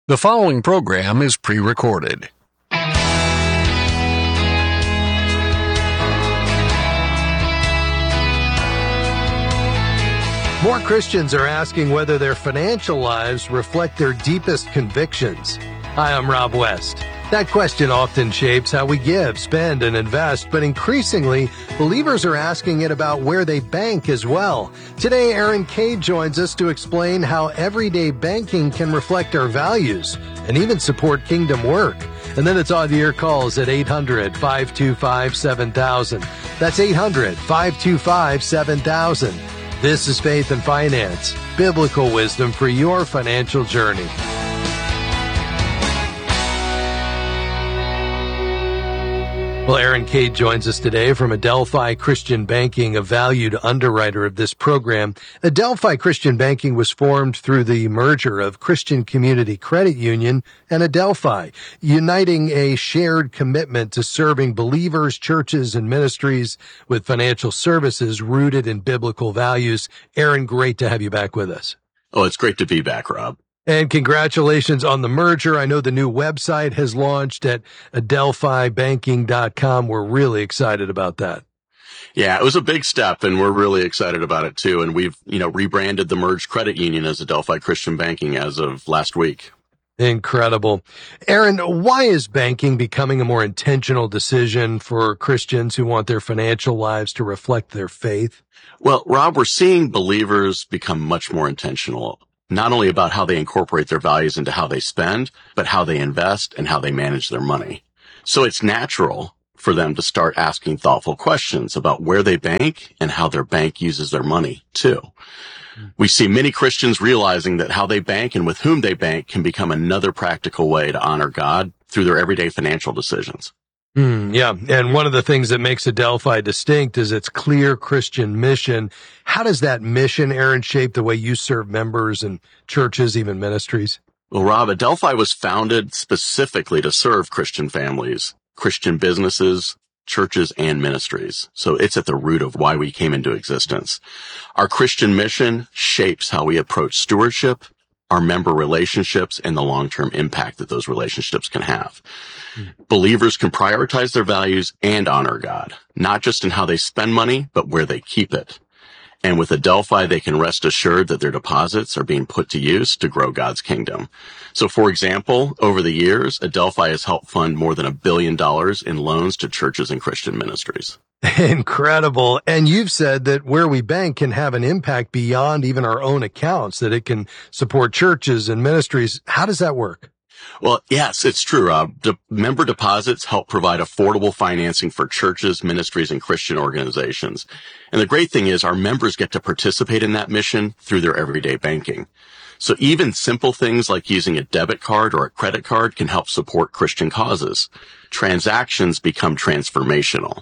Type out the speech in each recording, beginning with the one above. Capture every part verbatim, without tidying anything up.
The following program is pre-recorded. More Christians are asking whether their financial lives reflect their deepest convictions. Hi, I'm Rob West. That question often shapes how we give, spend, and invest, but increasingly, believers are asking it about where they bank as well. Today, Aaron Cade joins us to explain how everyday banking can reflect our values and even support kingdom work. And then it's on to your calls at eight hundred, five two five, seven thousand. That's eight hundred, five two five, seven thousand. This is Faith and Finance, biblical wisdom for your financial journey. Well, Aaron Cade joins us today from Adelphi Christian Banking, a valued underwriter of this program. Adelphi Christian Banking was formed through the merger of Christian Community Credit Union and Adelphi, uniting a shared commitment to serving believers, churches, and ministries with financial services rooted in biblical values. Aaron, great to have you back with us. Oh, it's great to be back, Rob. And congratulations on the merger. I know the new website has launched at adelphi banking dot com. We're really excited about that. Yeah, it was a big step, and we're really excited about it too. And we've, you know, rebranded the merged credit union as Adelphi Christian Banking as of last week. Incredible. Aaron, why is banking becoming a more intentional decision for Christians who want their financial lives to reflect their faith? Well, Rob, we're seeing believers become much more intentional, not only about how they incorporate their values into how they spend, but how they invest and how they manage their money. So it's natural for them to start asking thoughtful questions about where they bank and how their bank uses their money too. We see many Christians realizing that how they bank and with whom they bank can become another practical way to honor God through their everyday financial decisions. Mm, yeah, and one of the things that makes Adelphi distinct is its clear Christian mission. How does that mission, Aaron, shape the way you serve members and churches, even ministries? Well, Rob, Adelphi was founded specifically to serve Christian families, Christian businesses, churches, and ministries. So it's at the root of why we came into existence. Our Christian mission shapes how we approach stewardship, our member relationships, and the long-term impact that those relationships can have. Mm. Believers can prioritize their values and honor God, not just in how they spend money, but where they keep it. And with Adelphi, they can rest assured that their deposits are being put to use to grow God's kingdom. So, for example, over the years, Adelphi has helped fund more than a billion dollars in loans to churches and Christian ministries. Incredible. And you've said that where we bank can have an impact beyond even our own accounts, that it can support churches and ministries. How does that work? Well, yes, it's true, Rob. De- member deposits help provide affordable financing for churches, ministries, and Christian organizations. And the great thing is our members get to participate in that mission through their everyday banking. So even simple things like using a debit card or a credit card can help support Christian causes. Transactions become transformational.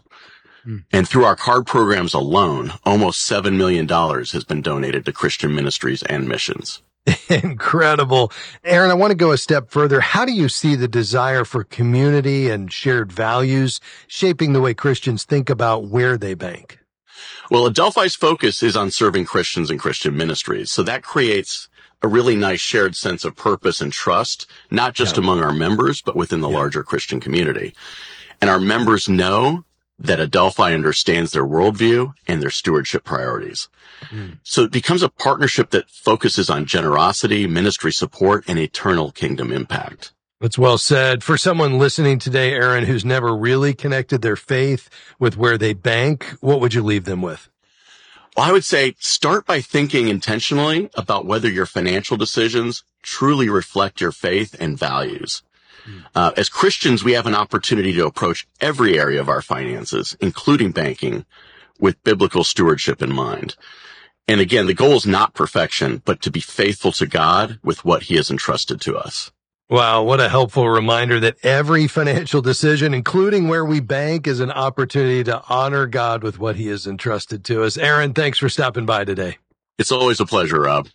And through our card programs alone, almost seven million dollars has been donated to Christian ministries and missions. Incredible. Aaron, I want to go a step further. How do you see the desire for community and shared values shaping the way Christians think about where they bank? Well, Adelphi's focus is on serving Christians and Christian ministries. So that creates a really nice shared sense of purpose and trust, not just yeah. among our members, but within the yeah. larger Christian community. And our members know that Adelphi understands their worldview and their stewardship priorities. Mm. So it becomes a partnership that focuses on generosity, ministry support, and eternal kingdom impact. That's well said. For someone listening today, Aaron, who's never really connected their faith with where they bank, what would you leave them with? Well, I would say start by thinking intentionally about whether your financial decisions truly reflect your faith and values. Uh, as Christians, we have an opportunity to approach every area of our finances, including banking, with biblical stewardship in mind. And again, the goal is not perfection, but to be faithful to God with what He has entrusted to us. Wow, what a helpful reminder that every financial decision, including where we bank, is an opportunity to honor God with what He has entrusted to us. Aaron, thanks for stopping by today. It's always a pleasure, Rob.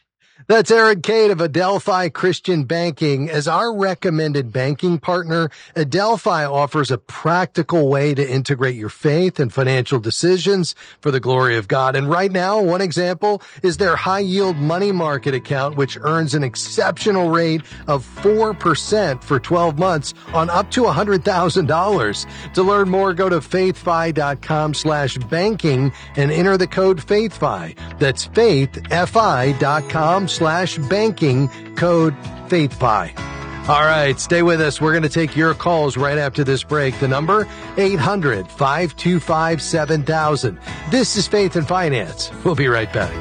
That's Aaron Cade of Adelphi Christian Banking. As our recommended banking partner, Adelphi offers a practical way to integrate your faith and financial decisions for the glory of God. And right now, one example is their high-yield money market account, which earns an exceptional rate of four percent for twelve months on up to one hundred thousand dollars. To learn more, go to faithfi.com slash banking and enter the code FAITHFI. That's faithfi.com slash banking, code FAITHFI. All right, stay with us. We're going to take your calls right after this break. The number, eight hundred, five two five, seven thousand. This is Faith and Finance. We'll be right back.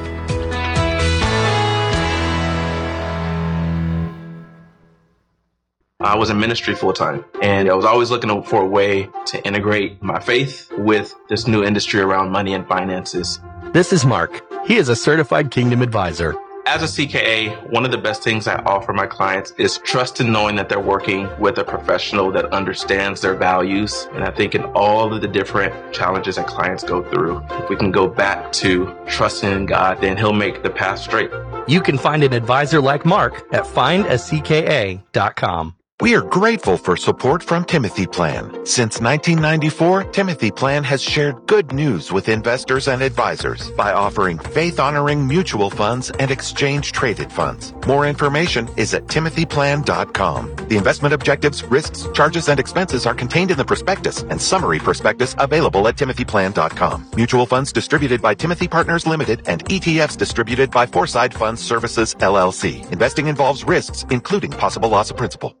I was in ministry full time, and I was always looking for a way to integrate my faith with this new industry around money and finances. This is Mark. He is a certified Kingdom advisor. As a C K A, one of the best things I offer my clients is trust in knowing that they're working with a professional that understands their values. And I think in all of the different challenges that clients go through, if we can go back to trusting in God, then He'll make the path straight. You can find an advisor like Mark at find a c k a dot com. We are grateful for support from Timothy Plan. Since nineteen ninety-four, Timothy Plan has shared good news with investors and advisors by offering faith-honoring mutual funds and exchange-traded funds. More information is at timothy plan dot com. The investment objectives, risks, charges, and expenses are contained in the prospectus and summary prospectus available at timothy plan dot com. Mutual funds distributed by Timothy Partners Limited and E T Fs distributed by Foreside Fund Services, L L C. Investing involves risks, including possible loss of principal.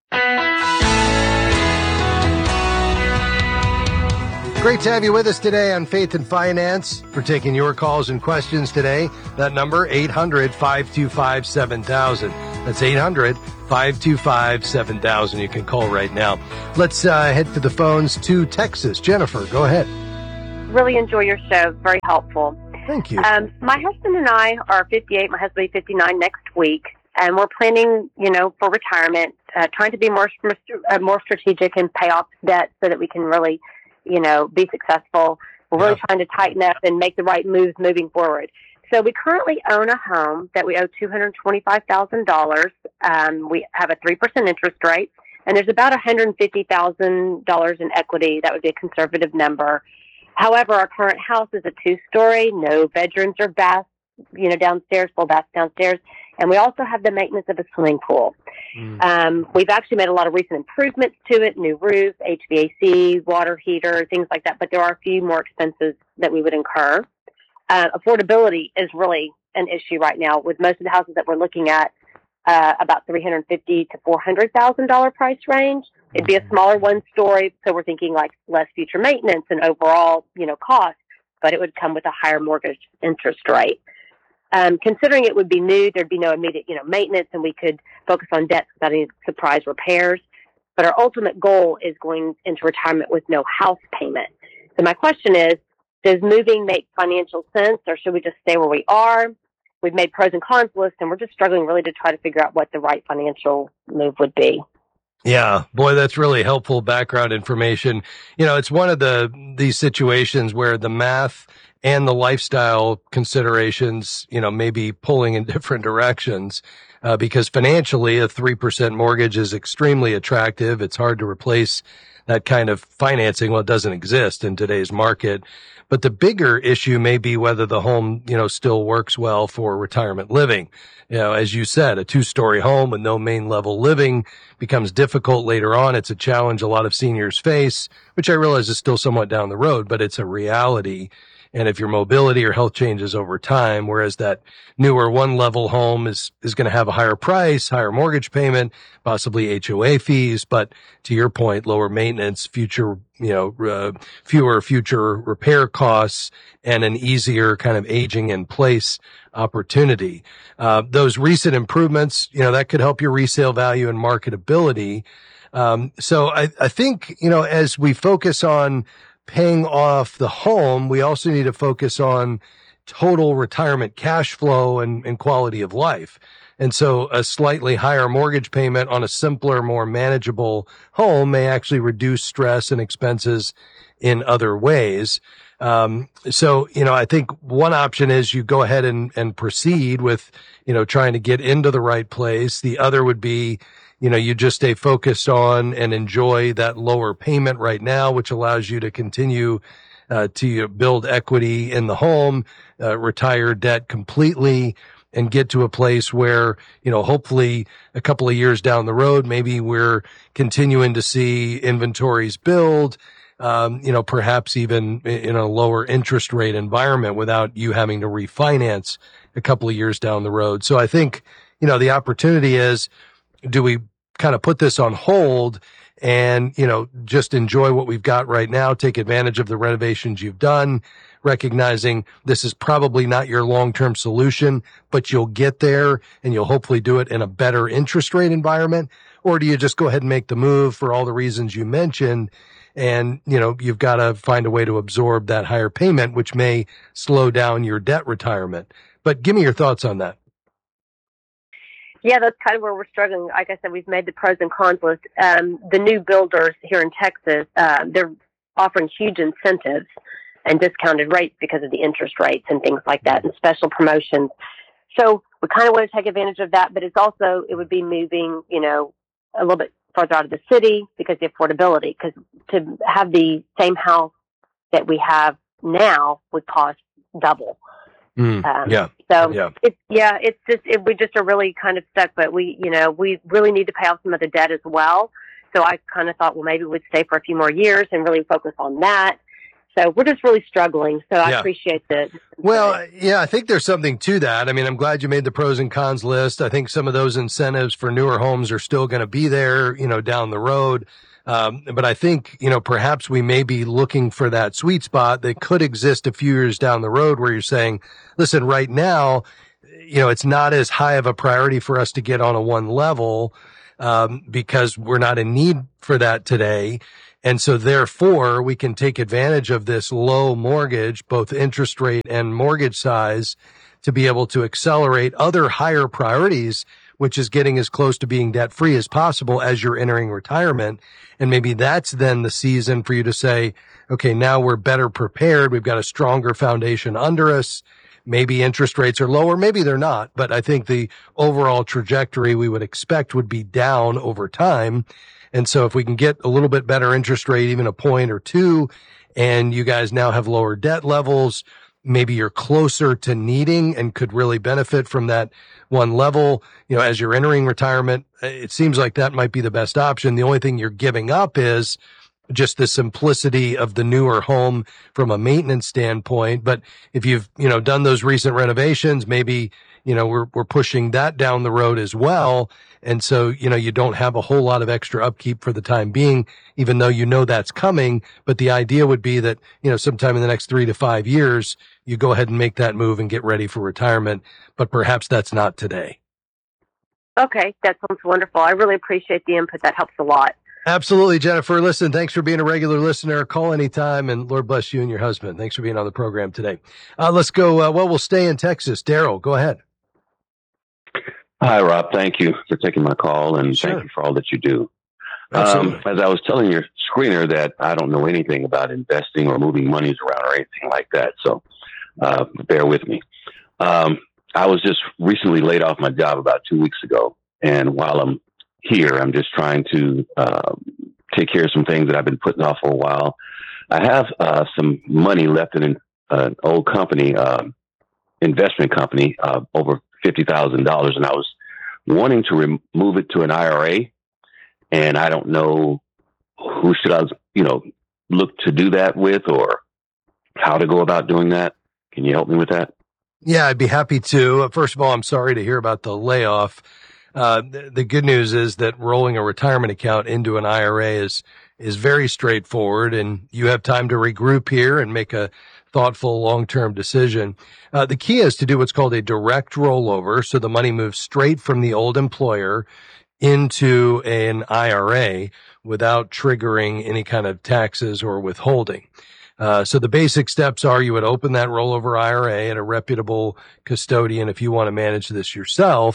Great to have you with us today on Faith and Finance. We're taking your calls and questions today. That number, eight hundred, five two five, seven thousand. That's eight hundred, five two five, seven thousand. You can call right now. Let's uh, head to the phones to Texas. Jennifer, go ahead. Really enjoy your show. Very helpful. Thank you. Um, my husband and I are fifty-eight. My husband will be fifty-nine next week. And we're planning, you know, for retirement, uh, trying to be more, uh, more strategic and pay off debt so that we can really, you know, be successful. We're really yeah. trying to tighten up and make the right moves moving forward. So we currently own a home that we owe two hundred twenty-five thousand dollars. Um, we have a three percent interest rate, and there's about one hundred fifty thousand dollars in equity. That would be a conservative number. However, our current house is a two-story, no bedrooms or baths, you know, downstairs, full baths downstairs. And we also have the maintenance of a swimming pool. Mm. Um, we've actually made a lot of recent improvements to it, new roof, H V A C, water heater, things like that. But there are a few more expenses that we would incur. Uh, affordability is really an issue right now with most of the houses that we're looking at, uh, about three hundred fifty thousand to four hundred thousand dollars price range. It'd be a smaller one story. So we're thinking like less future maintenance and overall, you know, cost, but it would come with a higher mortgage interest rate. Um, considering it would be new, there'd be no immediate, you know, maintenance, and we could focus on debts without any surprise repairs. But our ultimate goal is going into retirement with no house payment. So my question is, does moving make financial sense, or should we just stay where we are? We've made pros and cons lists, and we're just struggling really to try to figure out what the right financial move would be. Yeah, boy, that's really helpful background information. You know, it's one of the these situations where the math and the lifestyle considerations, you know, may be pulling in different directions, uh, because financially a three percent mortgage is extremely attractive. It's hard to replace that kind of financing. Well, it doesn't exist in today's market. But the bigger issue may be whether the home, you know, still works well for retirement living. You know, as you said, a two-story home with no main level living becomes difficult later on. It's a challenge a lot of seniors face, which I realize is still somewhat down the road, but it's a reality. And if your mobility or health changes over time, whereas that newer one-level home is, is going to have a higher price, higher mortgage payment, possibly H O A fees, but to your point, lower maintenance, future, you know, uh, fewer future repair costs, and an easier kind of aging in place opportunity. Uh, those recent improvements, you know, that could help your resale value and marketability. Um, so I, I think, you know, as we focus on paying off the home, we also need to focus on total retirement cash flow and, and quality of life. And so a slightly higher mortgage payment on a simpler, more manageable home may actually reduce stress and expenses in other ways. Um, so, you know, I think one option is you go ahead and, and proceed with, you know, trying to get into the right place. The other would be, you know, you just stay focused on and enjoy that lower payment right now, which allows you to continue uh, to build equity in the home, uh, retire debt completely, and get to a place where, you know, hopefully a couple of years down the road, maybe we're continuing to see inventories build, um, you know, perhaps even in a lower interest rate environment without you having to refinance a couple of years down the road. So I think, you know, the opportunity is, do we kind of put this on hold and, you know, just enjoy what we've got right now, take advantage of the renovations you've done, recognizing this is probably not your long-term solution, but you'll get there and you'll hopefully do it in a better interest rate environment? Or do you just go ahead and make the move for all the reasons you mentioned? And, you know, you've got to find a way to absorb that higher payment, which may slow down your debt retirement. But give me your thoughts on that. Yeah, that's kind of where we're struggling. Like I said, we've made the pros and cons list. Um, the new builders here in Texas, uh, they're offering huge incentives and discounted rates because of the interest rates and things like that and special promotions. So we kind of want to take advantage of that, but it's also, it would be moving, you know, a little bit farther out of the city because of the affordability, because to have the same house that we have now would cost double. Mm, um, yeah. So yeah. it's, yeah, it's just, it, we just are really kind of stuck, but we, you know, we really need to pay off some of the debt as well. So I kind of thought, well, maybe we'd stay for a few more years and really focus on that. So we're just really struggling. So I yeah. appreciate that. Well, yeah, I think there's something to that. I mean, I'm glad you made the pros and cons list. I think some of those incentives for newer homes are still going to be there, you know, down the road. Um, but I think, you know, perhaps we may be looking for that sweet spot that could exist a few years down the road where you're saying, listen, right now, you know, it's not as high of a priority for us to get on a one level, um, because we're not in need for that today. And so therefore we can take advantage of this low mortgage, both interest rate and mortgage size, to be able to accelerate other higher priorities, which is getting as close to being debt free as possible as you're entering retirement. And maybe that's then the season for you to say, okay, now we're better prepared. We've got a stronger foundation under us. Maybe interest rates are lower. Maybe they're not. But I think the overall trajectory we would expect would be down over time. And so if we can get a little bit better interest rate, even a point or two, and you guys now have lower debt levels, maybe you're closer to needing and could really benefit from that one level, you know, as you're entering retirement, it seems like that might be the best option. The only thing you're giving up is just the simplicity of the newer home from a maintenance standpoint. But if you've, you know, done those recent renovations, maybe, you know, we're, we're pushing that down the road as well. And so, you know, you don't have a whole lot of extra upkeep for the time being, even though you know that's coming. But the idea would be that, you know, sometime in the next three to five years, you go ahead and make that move and get ready for retirement. But perhaps that's not today. Okay. That sounds wonderful. I really appreciate the input. That helps a lot. Absolutely, Jennifer. Listen, thanks for being a regular listener. Call anytime, and Lord bless you and your husband. Thanks for being on the program today. Uh, let's go. Uh, well, we'll stay in Texas. Daryl, go ahead. Hi, Rob. Thank you for taking my call, and Sure. thank you for all that you do. Absolutely. Um, as I was telling your screener that I don't know anything about investing or moving monies around or anything like that, so uh, bear with me. Um, I was just recently laid off my job about two weeks ago, and while I'm here, I'm just trying to uh, take care of some things that I've been putting off for a while. I have uh, some money left in an, uh, an old company, uh, investment company, uh, over fifty thousand dollars, and I was wanting to rem- move it to an I R A, and I don't know who should I, you know, look to do that with or how to go about doing that. Can you help me with that? Yeah, I'd be happy to. First of all, I'm sorry to hear about the layoff. Uh, the, the good news is that rolling a retirement account into an I R A is, is very straightforward, and you have time to regroup here and make a thoughtful long-term decision. Uh, the key is to do what's called a direct rollover. So the money moves straight from the old employer into an I R A without triggering any kind of taxes or withholding. Uh, so the basic steps are you would open that rollover I R A at a reputable custodian if you want to manage this yourself.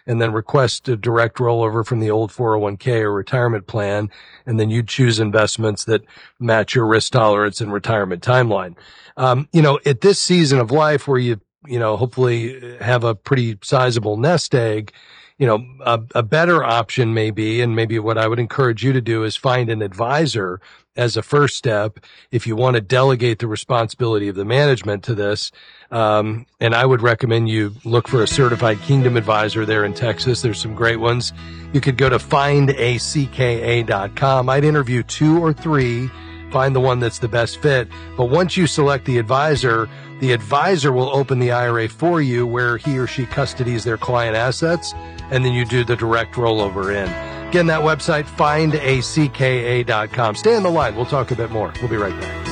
and then request a direct rollover from the old four oh one k or retirement plan. And then you'd choose investments that match your risk tolerance and retirement timeline. Um, you know, at this season of life where you, you know, hopefully have a pretty sizable nest egg, you know, a, a better option may be, and maybe what I would encourage you to do is find an advisor as a first step if you want to delegate the responsibility of the management to this. Um, and I would recommend you look for a certified Kingdom advisor there in Texas. There's some great ones. You could go to find a c k a dot com. I'd interview two or three, find the one that's the best fit. But once you select the advisor, the advisor will open the I R A for you where he or she custodies their client assets, and then you do the direct rollover in. Again, that website, find a c k a dot com. Stay on the line. We'll talk a bit more. We'll be right back.